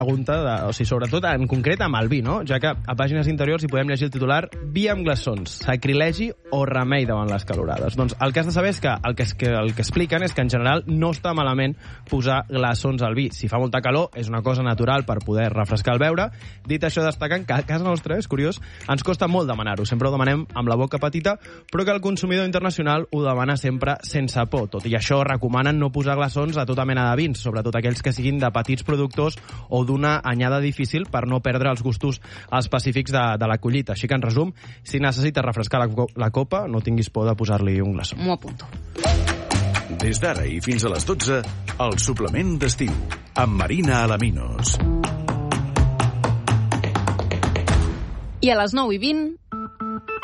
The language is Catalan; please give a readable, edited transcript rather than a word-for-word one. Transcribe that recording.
pregunta, o sigui, sobretot en concret amb el vi, no? Ja que a pàgines interiors hi podem llegir el titular vi amb glaçons, sacrilegi o remei davant les calorades. Doncs el que has de saber és que el que expliquen és que en general no està malament posar glaçons al vi. Si fa molta calor, és una cosa natural per poder refrescar el beure. Dit això, destaquen que a casa nostra, és curiós, ens costa molt demanar-ho. Sempre ho demanem amb la boca petita, però que el consumidor internacional ho demana sempre sense por. Tot i això, recomanen no posar glaçons a tota mena de vins, sobretot aquells que siguin de petits productors o d'una anyada difícil per no perdre els gustos específics de la collita. Així que, en resum, si necessites refrescar la copa, no tinguis por de posar-li un glaçó. M'ho apunto. Des d'ara i fins a les 12, el suplement d'estiu, amb Marina Alaminos. I a les 9:20...